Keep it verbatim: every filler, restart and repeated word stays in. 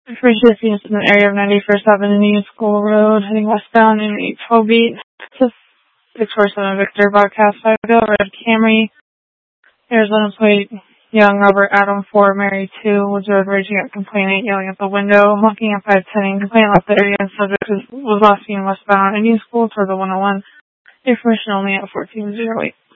First Philippines in the area of ninety-first Avenue, School Road, heading westbound in eight twelve beat. six four seven Victor, broadcast five oh, red Camry, Arizona plate, young Robert Adam four, Mary two, was road raging at complainant, yelling at the window, honking at five ten, complainant left the area and subject was, was last seen westbound Indian School toward the one oh one. Information only at fourteen oh eight.